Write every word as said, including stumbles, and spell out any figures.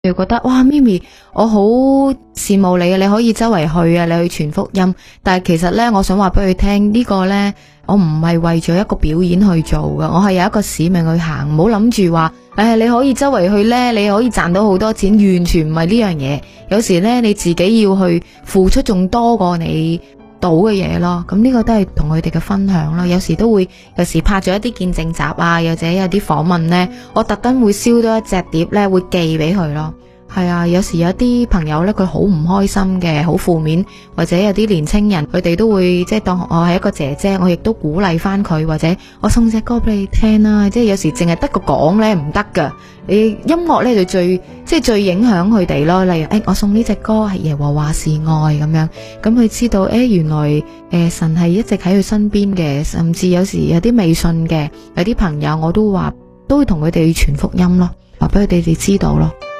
你會覺得哇，咪咪，我好羨慕你啊！你可以周圍去啊，你去傳福音。但係其實呢，我想話俾佢聽，呢個呢，我唔係為咗一個表演去做㗎，我係有一個使命去行。唔好諗住話，誒，你可以周圍去呢，你可以賺到好多錢，完全唔係呢樣嘢。有時呢，你自己要去付出仲多過你到嘅嘢咯。咁呢個都係同佢哋嘅分享咯。有時都會，有時拍咗一啲見證集啊，或者有啲訪問呢，我特登會燒多一隻碟呢，會寄俾佢咯。係啊，有時有啲朋友呢，佢好唔開心嘅，好負面，或者有啲年青人，佢哋都會即係當我係一個姐姐，我亦都鼓勵翻佢，或者我送隻歌俾你聽啦。即係有時淨係得個講呢，唔得噶，你音樂呢，就最即係最影響佢哋咯。例如誒、哎，我送呢隻歌係耶和華是愛咁樣，咁佢知道誒、哎，原來誒、呃、神係一直喺佢身邊嘅，甚至有時有啲未信嘅，有啲朋友我都話都會同佢哋傳福音咯，話俾佢哋哋知道咯。